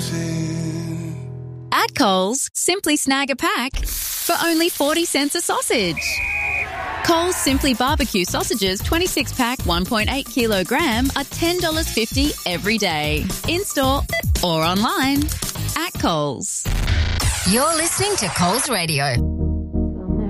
At Coles, simply snag a pack for only 40 cents a sausage. Coles Simply Barbecue sausages 26-pack 1.8 kilogram are $10.50 every day. In-store or online. At Coles. You're listening to Coles Radio.